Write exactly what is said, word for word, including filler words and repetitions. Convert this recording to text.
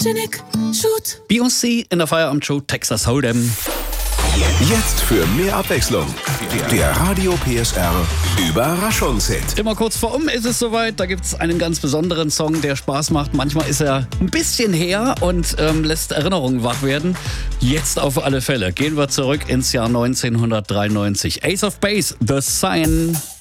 Janik, Shoot. Beyoncé in der Feierabendshow Texas Hold'em. Jetzt für mehr Abwechslung. Der Radio P S R Überraschungshit. Immer kurz vor um ist es soweit. Da gibt es einen ganz besonderen Song, der Spaß macht. Manchmal ist er ein bisschen her und ähm, lässt Erinnerungen wach werden. Jetzt auf alle Fälle. Gehen wir zurück ins Jahr neunzehnhundertdreiundneunzig. Ace of Base, The Sign.